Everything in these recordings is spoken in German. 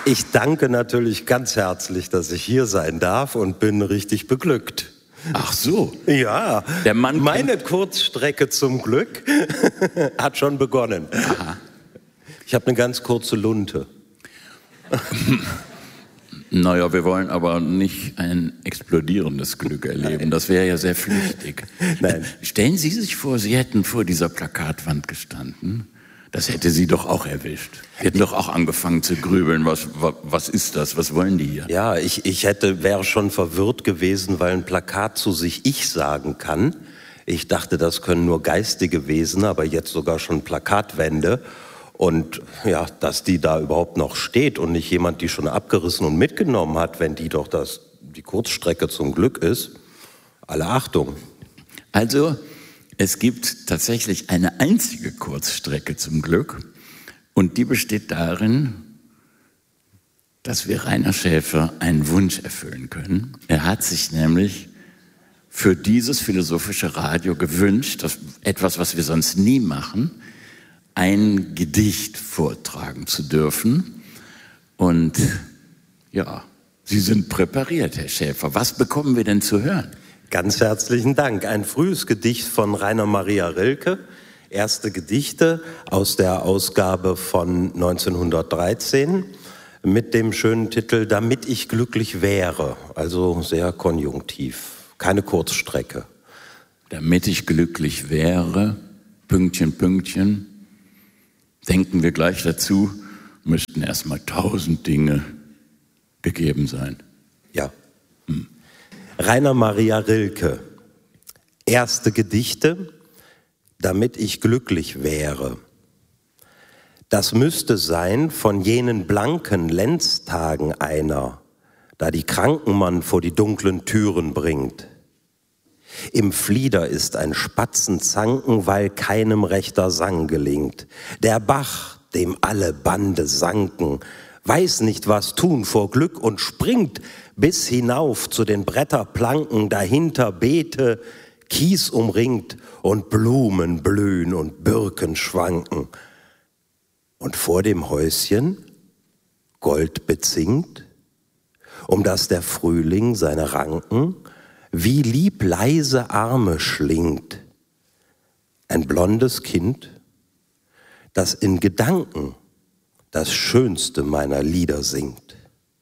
Ich danke natürlich ganz herzlich, dass ich hier sein darf und bin richtig beglückt. Ach so. Ja, Der Mann meine Kurzstrecke zum Glück hat schon begonnen. Aha. Ich habe eine ganz kurze Lunte. Naja, wir wollen aber nicht ein explodierendes Glück erleben. Das wäre ja sehr flüchtig. Nein. Stellen Sie sich vor, Sie hätten vor dieser Plakatwand gestanden. Das hätte Sie doch auch erwischt. Sie hätten doch auch angefangen zu grübeln. Was ist das? Was wollen die hier? Ja, ich wäre schon verwirrt gewesen, weil ein Plakat zu sich Ich sagen kann. Ich dachte, das können nur geistige Wesen, aber jetzt sogar schon Plakatwände. Und ja, dass die da überhaupt noch steht und nicht jemand die schon abgerissen und mitgenommen hat, wenn die doch die Kurzstrecke zum Glück ist. Alle Achtung. Also, es gibt tatsächlich eine einzige Kurzstrecke zum Glück. Und die besteht darin, dass wir Rainer Schäfer einen Wunsch erfüllen können. Er hat sich nämlich für dieses philosophische Radio gewünscht, etwas, was wir sonst nie machen, ein Gedicht vortragen zu dürfen. Und ja, Sie sind präpariert, Herr Schäfer. Was bekommen wir denn zu hören? Ganz herzlichen Dank. Ein frühes Gedicht von Rainer Maria Rilke. Erste Gedichte aus der Ausgabe von 1913 mit dem schönen Titel »Damit ich glücklich wäre«. Also sehr konjunktiv, keine Kurzstrecke. Damit ich glücklich wäre, Pünktchen, Pünktchen. Denken wir gleich dazu, müssten erstmal 1000 Dinge gegeben sein. Ja. Rainer Maria Rilke. Erste Gedichte, damit ich glücklich wäre. Das müsste sein von jenen blanken Lenztagen einer, da die Kranken man vor die dunklen Türen bringt. Im Flieder ist ein Spatzenzanken, weil keinem rechter Sang gelingt. Der Bach, dem alle Bande sanken, weiß nicht, was tun vor Glück und springt bis hinauf zu den Bretterplanken, dahinter Beete, Kies umringt und Blumen blühen und Birken schwanken. Und vor dem Häuschen Gold bezingt, um das der Frühling seine Ranken wie lieb leise Arme schlingt. Ein blondes Kind, das in Gedanken das Schönste meiner Lieder singt.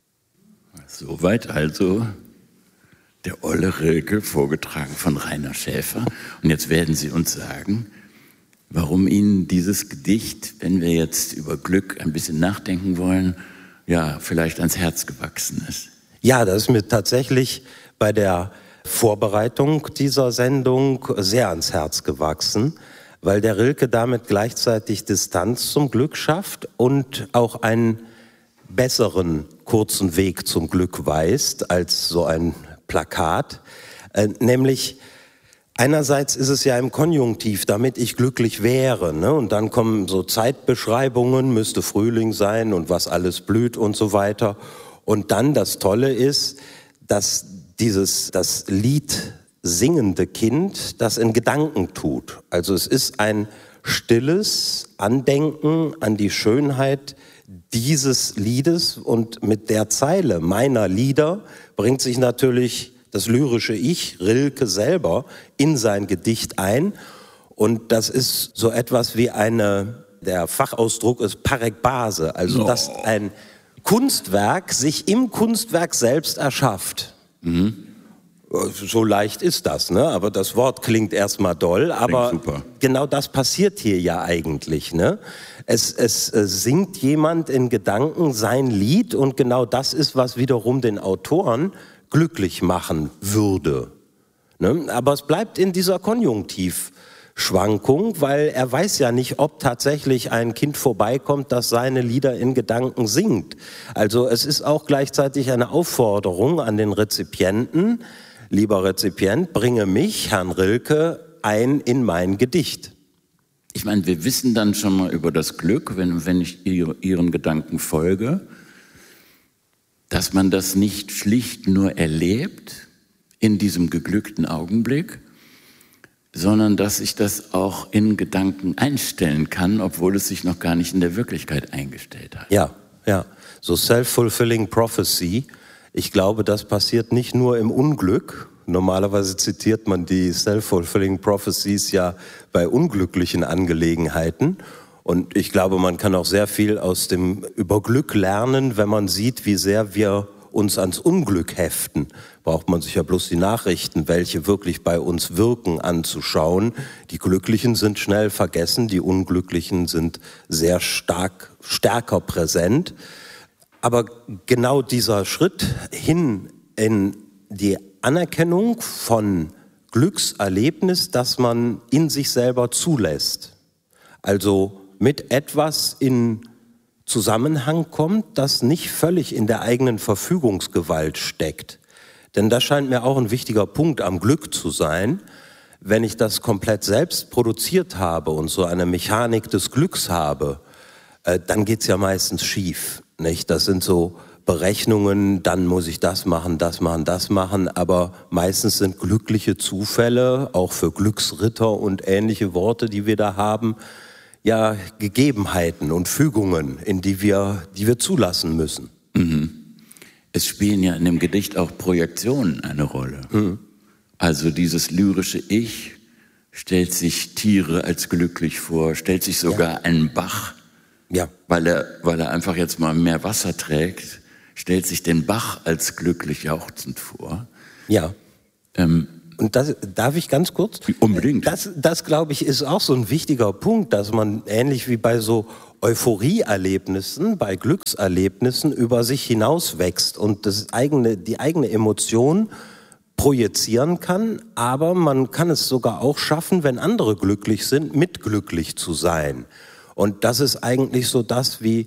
Soweit also der Olle Rilke, vorgetragen von Rainer Schäfer. Und jetzt werden Sie uns sagen, warum Ihnen dieses Gedicht, wenn wir jetzt über Glück ein bisschen nachdenken wollen, ja, vielleicht ans Herz gewachsen ist. Ja, das ist mir tatsächlich bei der Vorbereitung dieser Sendung sehr ans Herz gewachsen, weil der Rilke damit gleichzeitig Distanz zum Glück schafft und auch einen besseren kurzen Weg zum Glück weist als so ein Plakat. Nämlich einerseits ist es ja im Konjunktiv, damit ich glücklich wäre, ne? Und dann kommen so Zeitbeschreibungen, müsste Frühling sein und was alles blüht und so weiter. Und dann das Tolle ist, dass das Lied singende Kind das in Gedanken tut. Also es ist ein stilles Andenken an die Schönheit dieses Liedes und mit der Zeile meiner Lieder bringt sich natürlich das lyrische Ich, Rilke selber, in sein Gedicht ein. Und das ist so etwas wie der Fachausdruck ist Parekbase, also dass ein Kunstwerk sich im Kunstwerk selbst erschafft. Mhm. So leicht ist das, ne? Aber das Wort klingt erstmal doll, aber super. Genau das passiert hier ja eigentlich, ne? Es singt jemand in Gedanken sein Lied und genau das ist, was wiederum den Autoren glücklich machen würde, ne? Aber es bleibt in dieser Konjunktivschwankung, weil er weiß ja nicht, ob tatsächlich ein Kind vorbeikommt, das seine Lieder in Gedanken singt. Also es ist auch gleichzeitig eine Aufforderung an den Rezipienten: Lieber Rezipient, bringe mich, Herrn Rilke, ein in mein Gedicht. Ich meine, wir wissen dann schon mal über das Glück, wenn ich Ihren Gedanken folge, dass man das nicht schlicht nur erlebt in diesem geglückten Augenblick, sondern dass ich das auch in Gedanken einstellen kann, obwohl es sich noch gar nicht in der Wirklichkeit eingestellt hat. Ja, Ja, so self-fulfilling prophecy. Ich glaube, das passiert nicht nur im Unglück. Normalerweise zitiert man die self-fulfilling prophecies ja bei unglücklichen Angelegenheiten. Und ich glaube, man kann auch sehr viel über Glück lernen, wenn man sieht, wie sehr wir uns ans Unglück heften. Braucht man sich ja bloß die Nachrichten, welche wirklich bei uns wirken, anzuschauen. Die Glücklichen sind schnell vergessen, die Unglücklichen sind sehr stärker präsent. Aber genau dieser Schritt hin in die Anerkennung von Glückserlebnis, das man in sich selber zulässt. Also mit etwas in Zusammenhang kommt, das nicht völlig in der eigenen Verfügungsgewalt steckt. Denn das scheint mir auch ein wichtiger Punkt am Glück zu sein. Wenn ich das komplett selbst produziert habe und so eine Mechanik des Glücks habe, dann geht's ja meistens schief, nicht? Das sind so Berechnungen, dann muss ich das machen, das machen, das machen, aber meistens sind glückliche Zufälle, auch für Glücksritter und ähnliche Worte, die wir da haben, ja Gegebenheiten und Fügungen, in die wir zulassen müssen. Mhm. Es spielen ja in dem Gedicht auch Projektionen eine Rolle. Mhm. Also dieses lyrische Ich stellt sich Tiere als glücklich vor, stellt sich sogar einen Bach, weil er einfach jetzt mal mehr Wasser trägt, stellt sich den Bach als glücklich jauchzend vor. Ja. Und das darf ich ganz kurz? Unbedingt. Das glaube ich, ist auch so ein wichtiger Punkt, dass man ähnlich wie bei so Euphorieerlebnissen, bei Glückserlebnissen über sich hinauswächst und die eigene Emotion projizieren kann, aber man kann es sogar auch schaffen, wenn andere glücklich sind, mitglücklich zu sein. Und das ist eigentlich so das, wie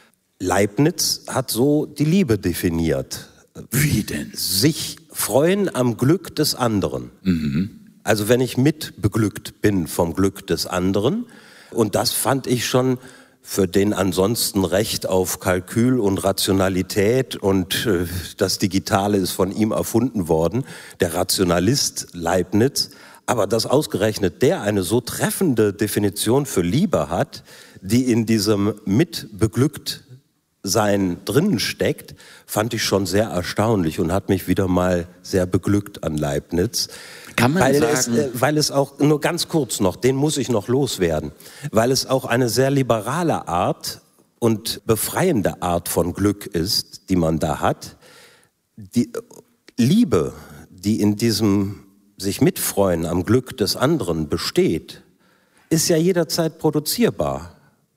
Leibniz hat so die Liebe definiert. Wie denn? Sich freuen am Glück des anderen. Mhm. Also wenn ich mitbeglückt bin vom Glück des anderen. Und das fand ich schon für den ansonsten Recht auf Kalkül und Rationalität und das Digitale ist von ihm erfunden worden, der Rationalist Leibniz. Aber dass ausgerechnet der eine so treffende Definition für Liebe hat, die in diesem mitbeglückt sein drinnen steckt, fand ich schon sehr erstaunlich und hat mich wieder mal sehr beglückt an Leibniz. Kann man sagen, weil es auch, nur ganz kurz noch, den muss ich noch loswerden, weil es auch eine sehr liberale Art und befreiende Art von Glück ist, die man da hat. Die Liebe, die in diesem sich mitfreuen am Glück des anderen besteht, ist ja jederzeit produzierbar.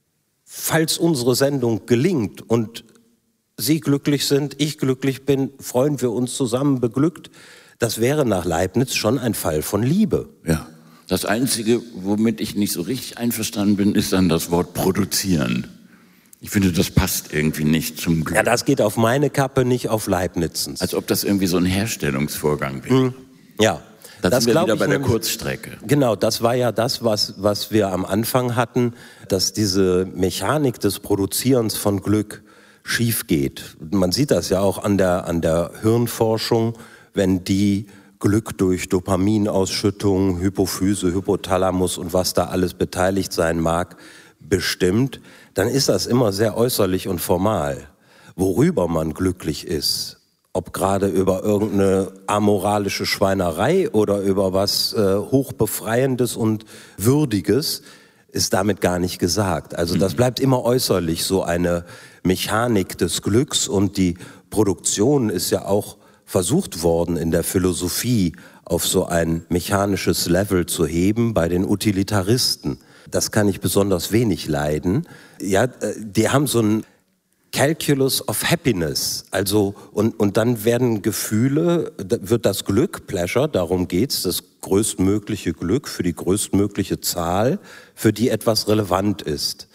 Falls unsere Sendung gelingt und Sie glücklich sind, ich glücklich bin, freuen wir uns zusammen beglückt. Das wäre nach Leibniz schon ein Fall von Liebe. Ja. Das Einzige, womit ich nicht so richtig einverstanden bin, ist dann das Wort produzieren. Ich finde, das passt irgendwie nicht zum Glück. Ja, das geht auf meine Kappe, nicht auf Leibnizens. Als ob das irgendwie so ein Herstellungsvorgang wäre. Ja. Das sind wir wieder bei der Kurzstrecke. Genau, das war ja das, was wir am Anfang hatten, dass diese Mechanik des Produzierens von Glück schief geht. Man sieht das ja auch an der Hirnforschung, wenn die Glück durch Dopaminausschüttung, Hypophyse, Hypothalamus und was da alles beteiligt sein mag, bestimmt, dann ist das immer sehr äußerlich und formal. Worüber man glücklich ist, ob gerade über irgendeine amoralische Schweinerei oder über was Hochbefreiendes und Würdiges, ist damit gar nicht gesagt. Also das bleibt immer äußerlich, so eine Mechanik des Glücks, und die Produktion ist ja auch versucht worden in der Philosophie auf so ein mechanisches Level zu heben bei den Utilitaristen. Das kann ich besonders wenig leiden. Ja, die haben so ein Calculus of Happiness, also und dann werden Gefühle, wird das Glück, Pleasure, darum geht's, das größtmögliche Glück für die größtmögliche Zahl, für die etwas relevant ist.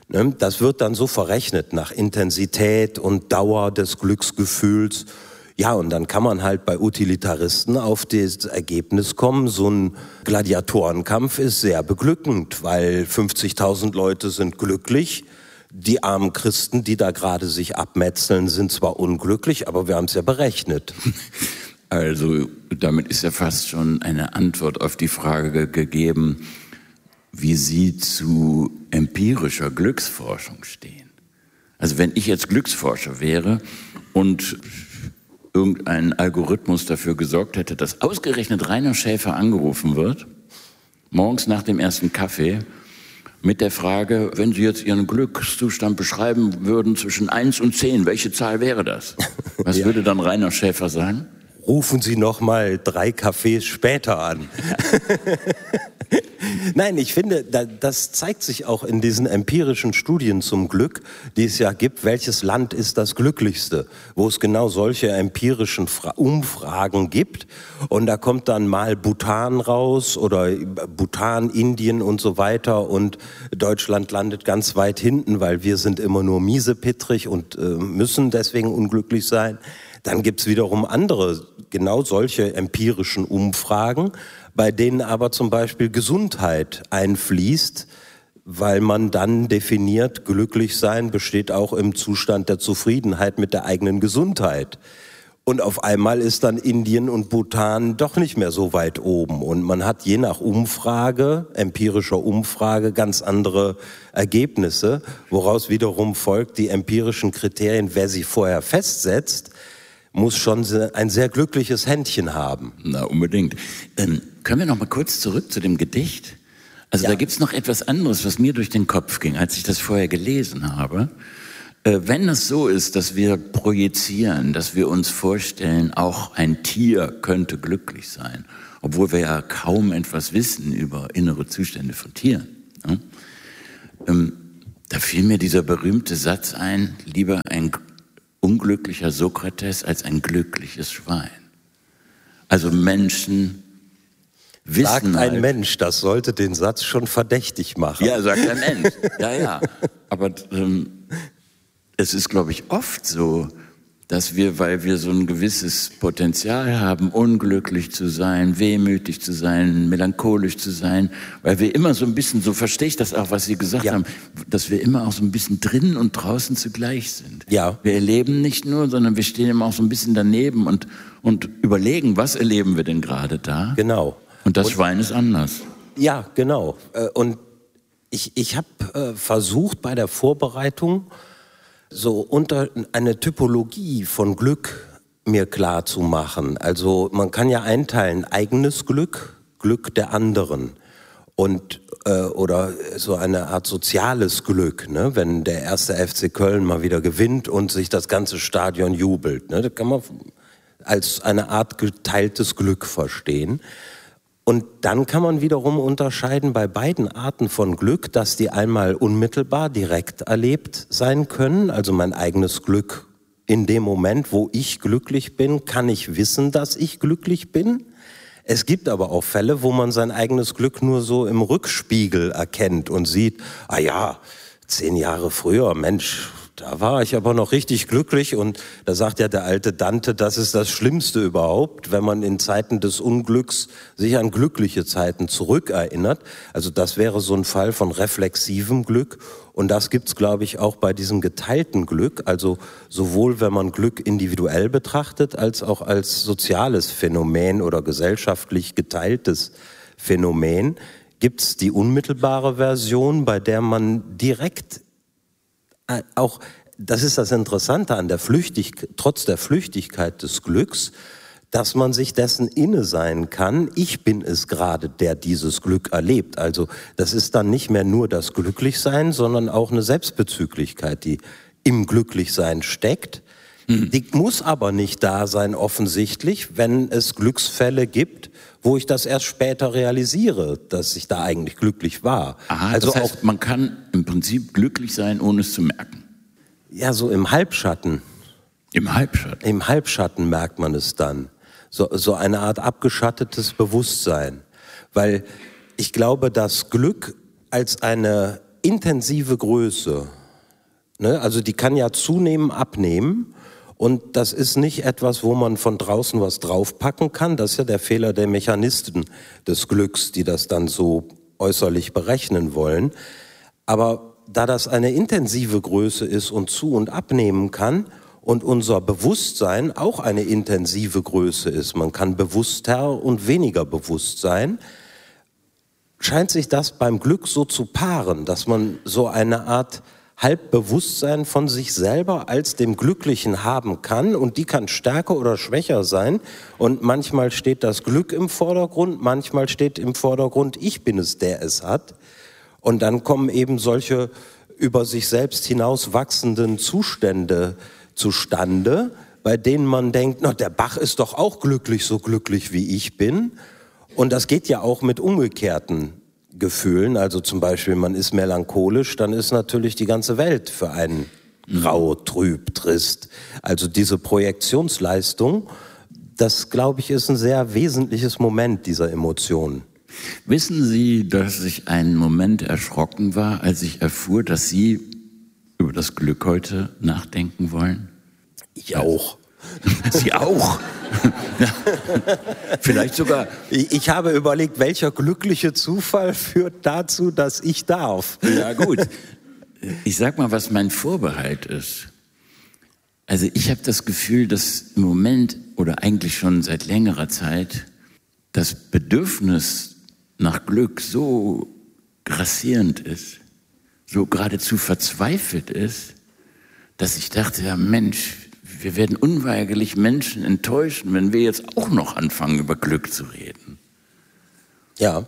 Das wird dann so verrechnet nach Intensität und Dauer des Glücksgefühls. Ja, und dann kann man halt bei Utilitaristen auf das Ergebnis kommen, so ein Gladiatorenkampf ist sehr beglückend, weil 50.000 Leute sind glücklich. Die armen Christen, die da gerade sich abmetzeln, sind zwar unglücklich, aber wir haben es ja berechnet. Also damit ist ja fast schon eine Antwort auf die Frage gegeben, wie Sie zu empirischer Glücksforschung stehen. Also wenn ich jetzt Glücksforscher wäre und irgendein Algorithmus dafür gesorgt hätte, dass ausgerechnet Rainer Schäfer angerufen wird, morgens nach dem ersten Kaffee, mit der Frage, wenn Sie jetzt Ihren Glückszustand beschreiben würden zwischen 1 und 10, welche Zahl wäre das? Was würde dann Rainer Schäfer sagen? Rufen Sie noch mal 3 Cafés später an. Nein, ich finde, das zeigt sich auch in diesen empirischen Studien zum Glück, die es ja gibt. Welches Land ist das glücklichste? Wo es genau solche empirischen Umfragen gibt. Und da kommt dann mal Bhutan raus oder Bhutan, Indien und so weiter. Und Deutschland landet ganz weit hinten, weil wir sind immer nur miesepittrig und müssen deswegen unglücklich sein. Dann gibt's wiederum andere, genau solche empirischen Umfragen, bei denen aber zum Beispiel Gesundheit einfließt, weil man dann definiert, glücklich sein besteht auch im Zustand der Zufriedenheit mit der eigenen Gesundheit. Und auf einmal ist dann Indien und Bhutan doch nicht mehr so weit oben. Und man hat je nach Umfrage, empirischer Umfrage, ganz andere Ergebnisse, woraus wiederum folgt, die empirischen Kriterien, wer sie vorher festsetzt, muss schon ein sehr glückliches Händchen haben. Na, unbedingt. Können wir noch mal kurz zurück zu dem Gedicht? Also ja. Da gibt's noch etwas anderes, was mir durch den Kopf ging, als ich das vorher gelesen habe. Wenn es so ist, dass wir projizieren, dass wir uns vorstellen, auch ein Tier könnte glücklich sein, obwohl wir ja kaum etwas wissen über innere Zustände von Tieren. Ja? Da fiel mir dieser berühmte Satz ein, lieber ein unglücklicher Sokrates als ein glückliches Schwein. Also Menschen wissen sagt ein halt, Mensch, das sollte den Satz schon verdächtig machen. Ja, sagt ein Mensch. Ja. Aber es ist, glaube ich, oft so, dass wir, weil wir so ein gewisses Potenzial haben, unglücklich zu sein, wehmütig zu sein, melancholisch zu sein, weil wir immer so ein bisschen, so verstehe ich das auch, was Sie gesagt haben, dass wir immer auch so ein bisschen drinnen und draußen zugleich sind. Ja. Wir erleben nicht nur, sondern wir stehen immer auch so ein bisschen daneben und überlegen, was erleben wir denn gerade da? Genau. Und das Schwein ist anders. Ja, genau. Und ich habe versucht bei der Vorbereitung so unter eine Typologie von Glück mir klar zu machen. Also man kann ja einteilen, eigenes Glück, Glück der anderen und oder so eine Art soziales Glück, ne? Wenn der erste FC Köln mal wieder gewinnt und sich das ganze Stadion jubelt, ne? Das kann man als eine Art geteiltes Glück verstehen. Und dann kann man wiederum unterscheiden bei beiden Arten von Glück, dass die einmal unmittelbar direkt erlebt sein können. Also mein eigenes Glück in dem Moment, wo ich glücklich bin, kann ich wissen, dass ich glücklich bin. Es gibt aber auch Fälle, wo man sein eigenes Glück nur so im Rückspiegel erkennt und sieht, 10 Jahre früher, Mensch, da war ich aber noch richtig glücklich. Und da sagt ja der alte Dante, das ist das Schlimmste überhaupt, wenn man in Zeiten des Unglücks sich an glückliche Zeiten zurückerinnert. Also das wäre so ein Fall von reflexivem Glück. Und das gibt's, glaube ich, auch bei diesem geteilten Glück. Also sowohl, wenn man Glück individuell betrachtet, als auch als soziales Phänomen oder gesellschaftlich geteiltes Phänomen, gibt's die unmittelbare Version, bei der man direkt auch, das ist das Interessante an der trotz der Flüchtigkeit des Glücks, dass man sich dessen inne sein kann, ich bin es gerade, der dieses Glück erlebt. Also das ist dann nicht mehr nur das Glücklichsein, sondern auch eine Selbstbezüglichkeit, die im Glücklichsein steckt. Die muss aber nicht da sein, offensichtlich, wenn es Glücksfälle gibt, wo ich das erst später realisiere, dass ich da eigentlich glücklich war. Aha, also das heißt, man kann im Prinzip glücklich sein, ohne es zu merken. Ja, so im Halbschatten. Im Halbschatten? Im Halbschatten merkt man es dann. So eine Art abgeschattetes Bewusstsein. Weil ich glaube, dass Glück als eine intensive Größe, ne, also die kann ja zunehmen, abnehmen. Und das ist nicht etwas, wo man von draußen was draufpacken kann. Das ist ja der Fehler der Mechanisten des Glücks, die das dann so äußerlich berechnen wollen. Aber da das eine intensive Größe ist und zu- und abnehmen kann und unser Bewusstsein auch eine intensive Größe ist, man kann bewusster und weniger bewusst sein, scheint sich das beim Glück so zu paaren, dass man so eine Art Halbbewusstsein von sich selber als dem Glücklichen haben kann, und die kann stärker oder schwächer sein, und manchmal steht das Glück im Vordergrund, manchmal steht im Vordergrund, ich bin es, der es hat, und dann kommen eben solche über sich selbst hinaus wachsenden Zustände zustande, bei denen man denkt, na, der Bach ist doch auch glücklich, so glücklich wie ich bin. Und das geht ja auch mit umgekehrten Gefühlen. Also zum Beispiel, man ist melancholisch, dann ist natürlich die ganze Welt für einen grau, trüb, trist. Also diese Projektionsleistung, das, glaube ich, ist ein sehr wesentliches Moment dieser Emotionen. Wissen Sie, dass ich einen Moment erschrocken war, als ich erfuhr, dass Sie über das Glück heute nachdenken wollen? Ich auch. Sie auch? Ja. Vielleicht sogar. Ich habe überlegt, welcher glückliche Zufall führt dazu, dass ich darf. Ja, gut. Ich sag mal, was mein Vorbehalt ist. Also ich habe das Gefühl, dass im Moment oder eigentlich schon seit längerer Zeit das Bedürfnis nach Glück so grassierend ist, so geradezu verzweifelt ist, dass ich dachte, ja Mensch, wir werden unweigerlich Menschen enttäuschen, wenn wir jetzt auch noch anfangen, über Glück zu reden. Ja.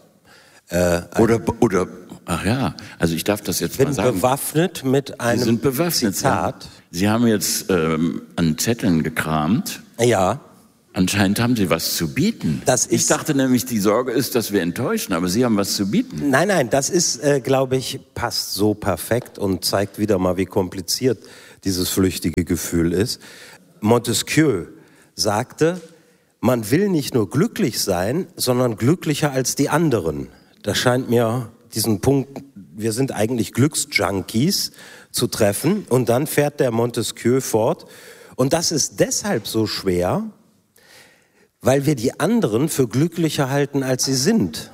Oder, ach ja, also ich darf das jetzt mal sagen. Ich bin bewaffnet mit einem Sie sind bewaffnet, Zitat. Sie haben jetzt an Zetteln gekramt. Ja. Anscheinend haben Sie was zu bieten. Ich dachte nämlich, die Sorge ist, dass wir enttäuschen, aber Sie haben was zu bieten. Nein, das ist, glaube ich, passt so perfekt und zeigt wieder mal, wie kompliziert dieses flüchtige Gefühl ist. Montesquieu sagte, man will nicht nur glücklich sein, sondern glücklicher als die anderen. Das scheint mir diesen Punkt, wir sind eigentlich Glücksjunkies, zu treffen. Und dann fährt der Montesquieu fort. Und das ist deshalb so schwer, weil wir die anderen für glücklicher halten, als sie sind.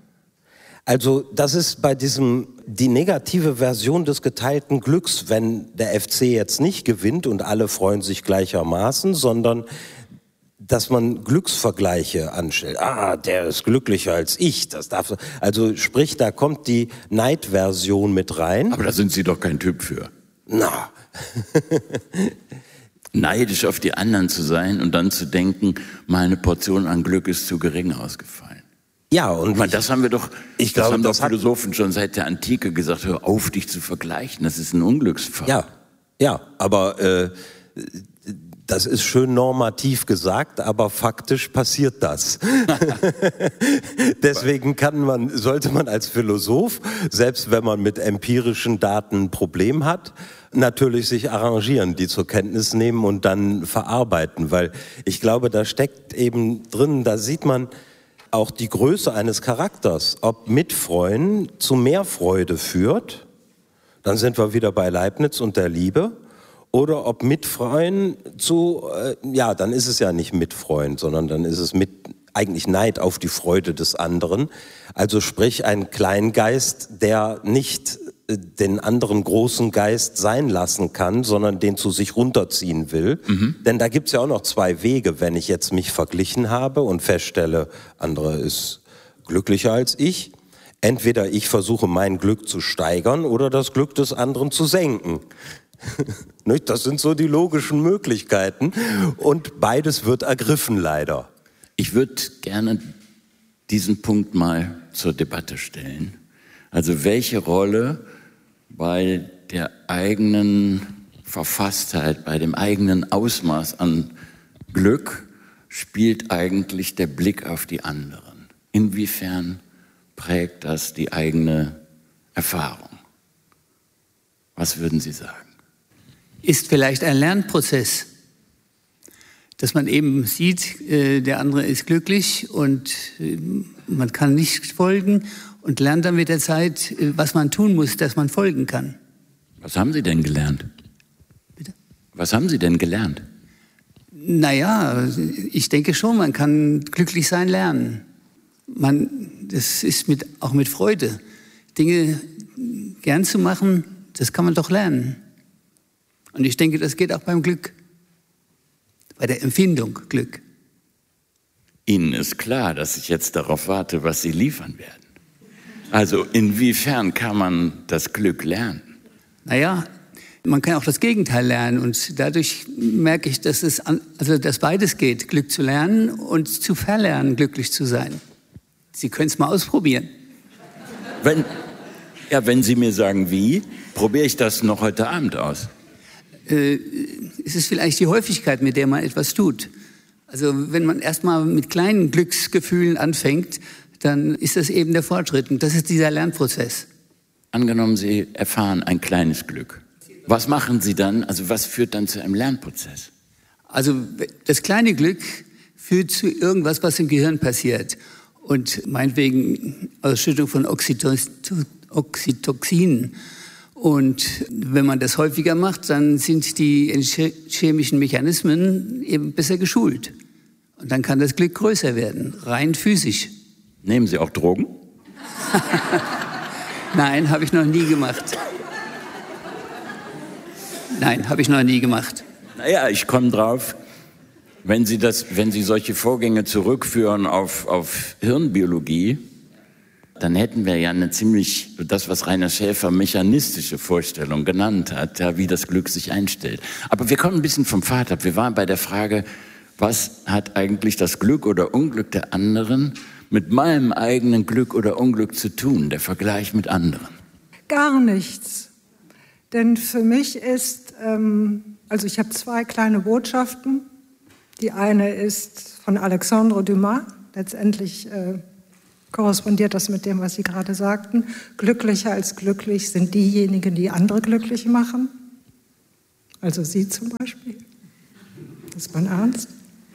Also das ist bei die negative Version des geteilten Glücks, wenn der FC jetzt nicht gewinnt und alle freuen sich gleichermaßen, sondern dass man Glücksvergleiche anstellt. Ah, der ist glücklicher als ich. Also sprich, da kommt die Neidversion mit rein. Aber da sind Sie doch kein Typ für. Na. Neidisch auf die anderen zu sein und dann zu denken, meine Portion an Glück ist zu gering ausgefallen. Ja, und das haben wir doch, Philosophen schon seit der Antike gesagt, hör auf, dich zu vergleichen, das ist ein Unglücksfall. Ja, aber das ist schön normativ gesagt, aber faktisch passiert das. Deswegen sollte man als Philosoph, selbst wenn man mit empirischen Daten ein Problem hat, natürlich sich arrangieren, die zur Kenntnis nehmen und dann verarbeiten, weil ich glaube, da steckt eben drin, da sieht man auch die Größe eines Charakters, ob Mitfreuen zu mehr Freude führt, dann sind wir wieder bei Leibniz und der Liebe, oder ob Mitfreuen dann ist es ja nicht Mitfreuen, sondern dann ist es eigentlich Neid auf die Freude des anderen. Also sprich ein Kleingeist, der nicht den anderen großen Geist sein lassen kann, sondern den zu sich runterziehen will. Mhm. Denn da gibt's ja auch noch zwei Wege, wenn ich jetzt mich verglichen habe und feststelle, andere ist glücklicher als ich. Entweder ich versuche mein Glück zu steigern oder das Glück des anderen zu senken. Das sind so die logischen Möglichkeiten und beides wird ergriffen leider. Ich würde gerne diesen Punkt mal zur Debatte stellen. Also welche Rolle bei der eigenen Verfasstheit, bei dem eigenen Ausmaß an Glück spielt eigentlich der Blick auf die anderen? Inwiefern prägt das die eigene Erfahrung? Was würden Sie sagen? Ist vielleicht ein Lernprozess, dass man eben sieht, der andere ist glücklich und man kann nicht folgen und lernt dann mit der Zeit, was man tun muss, dass man folgen kann. Was haben Sie denn gelernt? Bitte? Was haben Sie denn gelernt? Naja, ich denke schon, man kann glücklich sein lernen. Das ist auch mit Freude. Dinge gern zu machen, das kann man doch lernen. Und ich denke, das geht auch beim Glück, bei der Empfindung Glück. Ihnen ist klar, dass ich jetzt darauf warte, was Sie liefern werden. Also inwiefern kann man das Glück lernen? Naja, man kann auch das Gegenteil lernen und dadurch merke ich, dass dass beides geht, Glück zu lernen und zu verlernen, glücklich zu sein. Sie können es mal ausprobieren. Wenn Sie mir sagen, wie, probiere ich das noch heute Abend aus. Es ist vielleicht die Häufigkeit, mit der man etwas tut. Also wenn man erstmal mit kleinen Glücksgefühlen anfängt, dann ist das eben der Fortschritt und das ist dieser Lernprozess. Angenommen, Sie erfahren ein kleines Glück. Was machen Sie dann? Also was führt dann zu einem Lernprozess? Also das kleine Glück führt zu irgendwas, was im Gehirn passiert. Und meinetwegen Ausschüttung von Oxytocin. Und wenn man das häufiger macht, dann sind die chemischen Mechanismen eben besser geschult. Und dann kann das Glück größer werden, rein physisch. Nehmen Sie auch Drogen? Nein, habe ich noch nie gemacht. Naja, ich komme drauf. Wenn Sie solche Vorgänge zurückführen auf Hirnbiologie, dann hätten wir ja eine das, was Rainer Schäfer mechanistische Vorstellung genannt hat, ja, wie das Glück sich einstellt. Aber wir kommen ein bisschen vom Pfad ab. Wir waren bei der Frage, was hat eigentlich das Glück oder Unglück der anderen mit meinem eigenen Glück oder Unglück zu tun, der Vergleich mit anderen? Gar nichts. Denn für mich ist, ich habe 2 kleine Botschaften. Die eine ist von Alexandre Dumas, letztendlich korrespondiert das mit dem, was Sie gerade sagten. Glücklicher als glücklich sind diejenigen, die andere glücklich machen. Also Sie zum Beispiel. Das ist mein Ernst.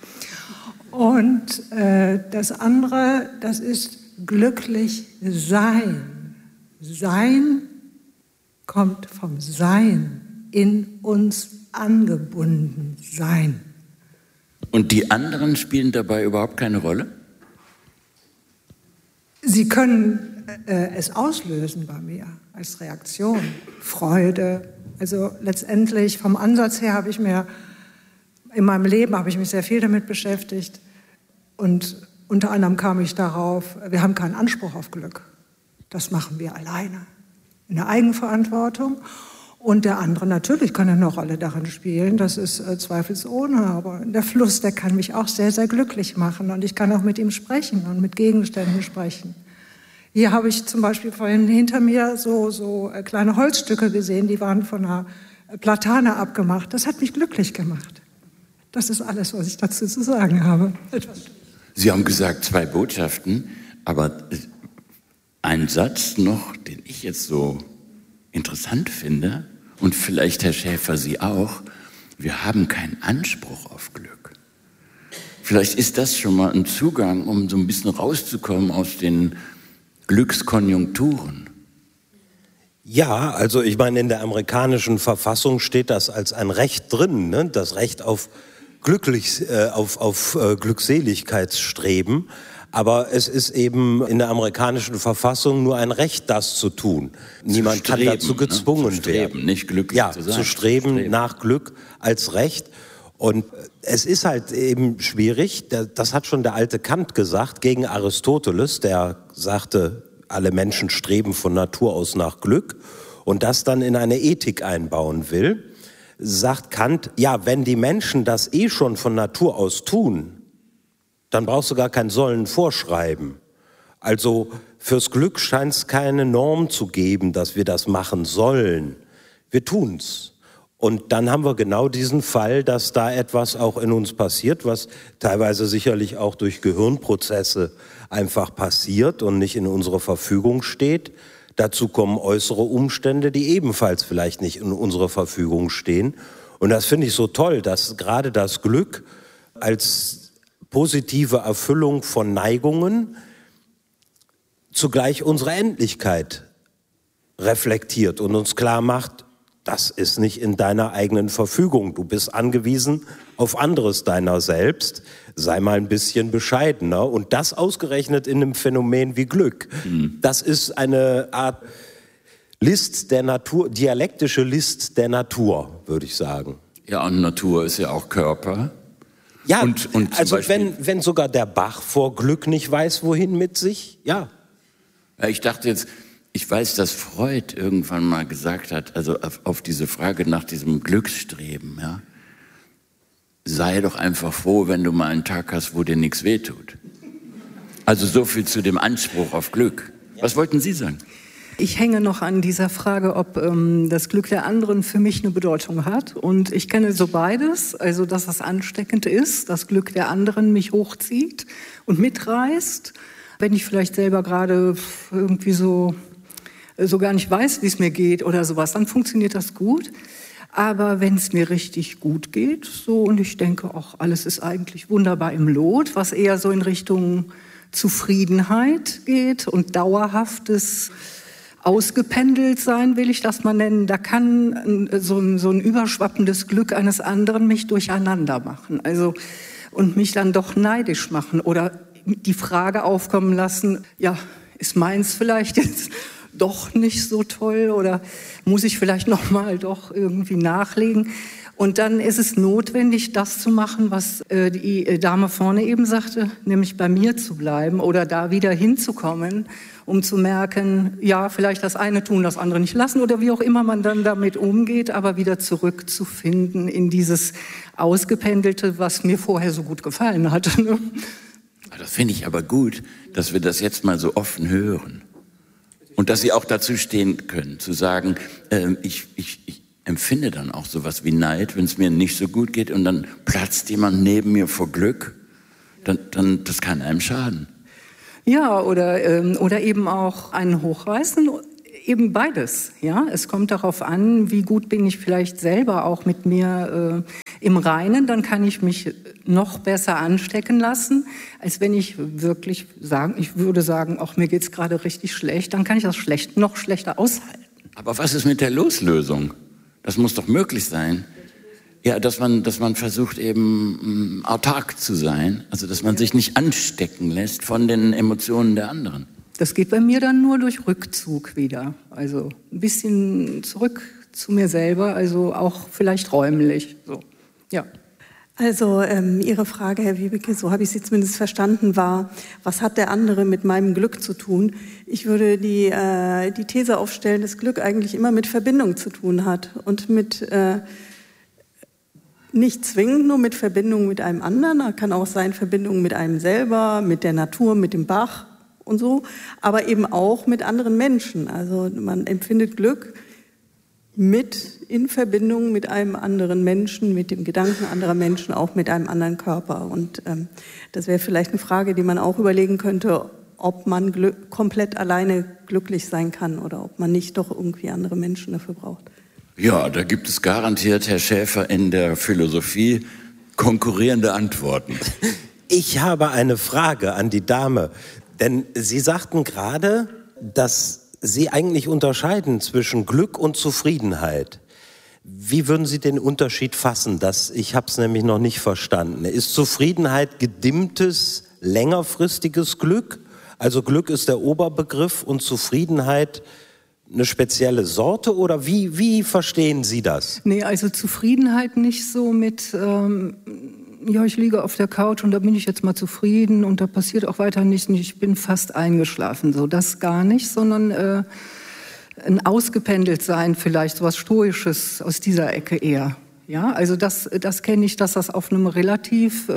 Und das andere, das ist glücklich sein. Sein kommt vom Sein, in uns angebunden sein. Und die anderen spielen dabei überhaupt keine Rolle? Sie können es auslösen bei mir als Reaktion, Freude. Also letztendlich vom Ansatz her in meinem Leben habe ich mich sehr viel damit beschäftigt. Und unter anderem kam ich darauf, wir haben keinen Anspruch auf Glück. Das machen wir alleine, in der Eigenverantwortung. Und der andere natürlich kann eine Rolle darin spielen, das ist zweifelsohne, aber der Fluss, der kann mich auch sehr, sehr glücklich machen und ich kann auch mit ihm sprechen und mit Gegenständen sprechen. Hier habe ich zum Beispiel vorhin hinter mir so kleine Holzstücke gesehen, die waren von einer Platane abgemacht. Das hat mich glücklich gemacht. Das ist alles, was ich dazu zu sagen habe. Sie haben gesagt 2 Botschaften, aber ein Satz noch, den ich jetzt so interessant finde, und vielleicht, Herr Schäfer, Sie auch, wir haben keinen Anspruch auf Glück. Vielleicht ist das schon mal ein Zugang, um so ein bisschen rauszukommen aus den Glückskonjunkturen. Ja, also ich meine, in der amerikanischen Verfassung steht das als ein Recht drin, ne? Das Recht auf Glückseligkeitsstreben. Aber es ist eben in der amerikanischen Verfassung nur ein Recht, das zu tun. Niemand kann dazu gezwungen werden. Nicht glücklich zu sein. Zu streben nach Glück als Recht. Und es ist halt eben schwierig, das hat schon der alte Kant gesagt, gegen Aristoteles, der sagte, alle Menschen streben von Natur aus nach Glück und das dann in eine Ethik einbauen will, sagt Kant, ja, wenn die Menschen das schon von Natur aus tun, dann brauchst du gar kein Sollen vorschreiben. Also fürs Glück scheint es keine Norm zu geben, dass wir das machen sollen. Wir tun's. Und dann haben wir genau diesen Fall, dass da etwas auch in uns passiert, was teilweise sicherlich auch durch Gehirnprozesse einfach passiert und nicht in unserer Verfügung steht. Dazu kommen äußere Umstände, die ebenfalls vielleicht nicht in unserer Verfügung stehen. Und das finde ich so toll, dass gerade das Glück als positive Erfüllung von Neigungen zugleich unsere Endlichkeit reflektiert und uns klar macht, das ist nicht in deiner eigenen Verfügung. Du bist angewiesen auf anderes deiner selbst. Sei mal ein bisschen bescheidener. Und das ausgerechnet in einem Phänomen wie Glück. Das ist eine Art List der Natur, dialektische List der Natur, würde ich sagen. Ja, und Natur ist ja auch Körper. Ja, und also wenn sogar der Bach vor Glück nicht weiß, wohin mit sich, ja. Ja, ich dachte jetzt, Ich weiß, dass Freud irgendwann mal gesagt hat, also auf diese Frage nach diesem Glücksstreben, ja, sei doch einfach froh, wenn du mal einen Tag hast, wo dir nichts wehtut. Also so viel zu dem Anspruch auf Glück. Was wollten Sie sagen? Ich hänge noch an dieser Frage, ob das Glück der anderen für mich eine Bedeutung hat. Und ich kenne so beides, also dass das ansteckend ist, das Glück der anderen mich hochzieht und mitreißt. Wenn ich vielleicht selber gerade irgendwie so gar nicht weiß, wie es mir geht oder sowas, dann funktioniert das gut. Aber wenn es mir richtig gut geht, so, und ich denke, ach, alles ist eigentlich wunderbar im Lot, was eher so in Richtung Zufriedenheit geht und dauerhaftes ausgependelt sein, will ich das mal nennen, da kann so ein überschwappendes Glück eines anderen mich durcheinander machen. Also, und mich dann doch neidisch machen oder die Frage aufkommen lassen, ja, ist meins vielleicht jetzt doch nicht so toll oder muss ich vielleicht noch mal doch irgendwie nachlegen? Und dann ist es notwendig, das zu machen, was die Dame vorne eben sagte, nämlich bei mir zu bleiben oder da wieder hinzukommen, um zu merken, ja, vielleicht das eine tun, das andere nicht lassen oder wie auch immer man dann damit umgeht, aber wieder zurückzufinden in dieses Ausgependelte, was mir vorher so gut gefallen hat. Das finde ich aber gut, dass wir das jetzt mal so offen hören. Und dass Sie auch dazu stehen können, zu sagen, ich empfinde dann auch sowas wie Neid, wenn es mir nicht so gut geht und dann platzt jemand neben mir vor Glück, dann das kann einem schaden. Ja, oder eben auch einen hochreißen, eben beides. Ja, es kommt darauf an, wie gut bin ich vielleicht selber auch mit mir im Reinen, dann kann ich mich noch besser anstecken lassen, als wenn ich wirklich würde sagen, ach, mir geht's gerade richtig schlecht, dann kann ich das noch schlechter aushalten. Aber was ist mit der Loslösung? Das muss doch möglich sein. Ja, dass man versucht eben autark zu sein, also dass man sich nicht anstecken lässt von den Emotionen der anderen. Das geht bei mir dann nur durch Rückzug wieder, also ein bisschen zurück zu mir selber, also auch vielleicht räumlich, so, ja. Also Ihre Frage, Herr Wiebeke, so habe ich sie zumindest verstanden, war, was hat der andere mit meinem Glück zu tun? Ich würde die These aufstellen, dass Glück eigentlich immer mit Verbindung zu tun hat und mit nicht zwingend nur mit Verbindung mit einem anderen, da kann auch sein Verbindung mit einem selber, mit der Natur, mit dem Bach und so, aber eben auch mit anderen Menschen. Also man empfindet Glück in Verbindung mit einem anderen Menschen, mit dem Gedanken anderer Menschen, auch mit einem anderen Körper. Und das wäre vielleicht eine Frage, die man auch überlegen könnte, ob man komplett alleine glücklich sein kann oder ob man nicht doch irgendwie andere Menschen dafür braucht. Ja, da gibt es garantiert, Herr Schäfer, in der Philosophie konkurrierende Antworten. Ich habe eine Frage an die Dame, denn Sie sagten gerade, dass Sie eigentlich unterscheiden zwischen Glück und Zufriedenheit. Wie würden Sie den Unterschied fassen? Ich habe es nämlich noch nicht verstanden. Ist Zufriedenheit gedimmtes, längerfristiges Glück? Also Glück ist der Oberbegriff und Zufriedenheit eine spezielle Sorte? Oder wie verstehen Sie das? Nee, also Zufriedenheit nicht so mit, ja, ich liege auf der Couch und da bin ich jetzt mal zufrieden und da passiert auch weiter nichts und ich bin fast eingeschlafen. So, das gar nicht, sondern ein ausgependelt sein, vielleicht so was Stoisches aus dieser Ecke eher. Ja, also das kenne ich, dass das auf einem relativ,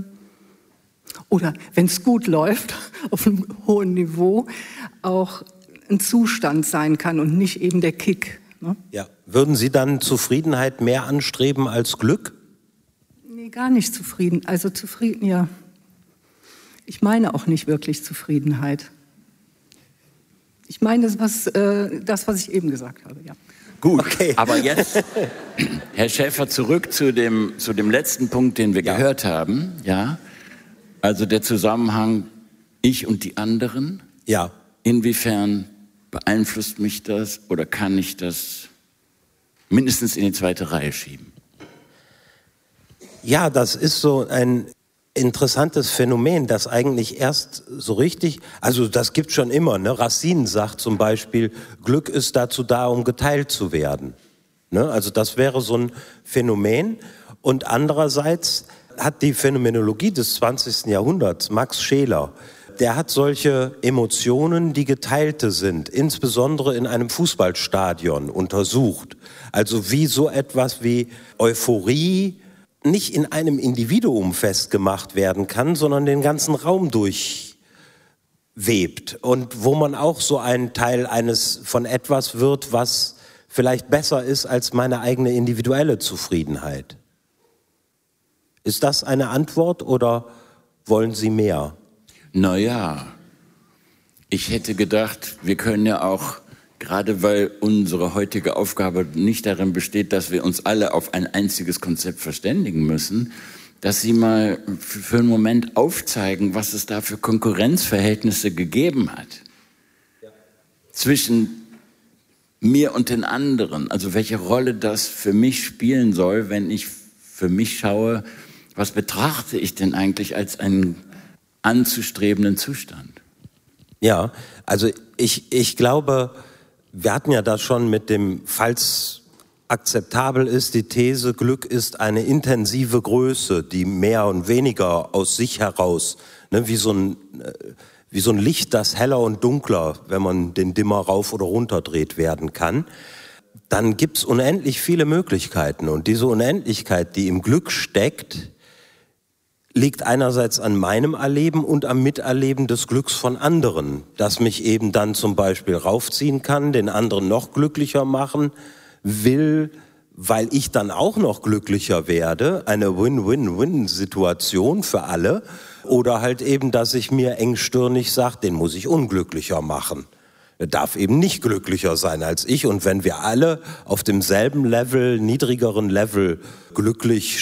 oder wenn es gut läuft, auf einem hohen Niveau auch ein Zustand sein kann und nicht eben der Kick. Ne? Ja. Würden Sie dann Zufriedenheit mehr anstreben als Glück? Nee, gar nicht zufrieden. Also zufrieden, ja. Ich meine auch nicht wirklich Zufriedenheit. Ich meine das, was ich eben gesagt habe, ja. Gut, okay. Aber jetzt, Herr Schäfer, zurück zu dem letzten Punkt, den wir gehört haben. Ja? Also der Zusammenhang ich und die anderen. Ja. Inwiefern beeinflusst mich das oder kann ich das mindestens in die zweite Reihe schieben? Ja, das ist so ein interessantes Phänomen, das eigentlich erst so richtig, also das gibt's schon immer, ne? Racine sagt zum Beispiel, Glück ist dazu da, um geteilt zu werden. Ne? Also das wäre so ein Phänomen. Und andererseits hat die Phänomenologie des 20. Jahrhunderts, Max Scheler, der hat solche Emotionen, die geteilte sind, insbesondere in einem Fußballstadion untersucht. Also wie so etwas wie Euphorie nicht in einem Individuum festgemacht werden kann, sondern den ganzen Raum durchwebt. Und wo man auch so ein Teil von etwas wird, was vielleicht besser ist als meine eigene individuelle Zufriedenheit. Ist das eine Antwort oder wollen Sie mehr? Naja, ich hätte gedacht, wir können ja auch, gerade weil unsere heutige Aufgabe nicht darin besteht, dass wir uns alle auf ein einziges Konzept verständigen müssen, dass Sie mal für einen Moment aufzeigen, was es da für Konkurrenzverhältnisse gegeben hat. Ja. Zwischen mir und den anderen. Also welche Rolle das für mich spielen soll, wenn ich für mich schaue, was betrachte ich denn eigentlich als einen anzustrebenden Zustand? Ja, also ich glaube, wir hatten ja das schon mit dem, falls akzeptabel ist, die These, Glück ist eine intensive Größe, die mehr und weniger aus sich heraus, ne, wie so ein Licht, das heller und dunkler, wenn man den Dimmer rauf oder runter dreht, werden kann. Dann gibt's unendlich viele Möglichkeiten. Und diese Unendlichkeit, die im Glück steckt, liegt einerseits an meinem Erleben und am Miterleben des Glücks von anderen, das mich eben dann zum Beispiel raufziehen kann, den anderen noch glücklicher machen will, weil ich dann auch noch glücklicher werde, eine Win-Win-Win-Situation für alle, oder halt eben, dass ich mir engstirnig sage, den muss ich unglücklicher machen. Er darf eben nicht glücklicher sein als ich, und wenn wir alle auf demselben Level, niedrigeren Level glücklich